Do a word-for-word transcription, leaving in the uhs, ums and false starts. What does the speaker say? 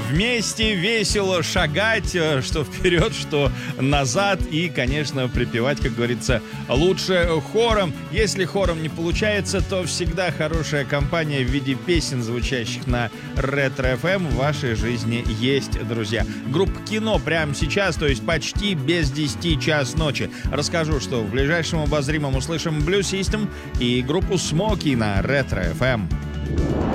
Вместе весело шагать, что вперед, что назад. И, конечно, припевать, как говорится, лучше хором. Если хором не получается, то всегда хорошая компания в виде песен, звучащих на Ретро-эф эм, в вашей жизни есть, друзья. Группа «Кино» прямо сейчас, то есть почти без десяти час ночи. Расскажу, что в ближайшем обозримом услышим Blue System и группу «Смоки» на Ретро-эф эм.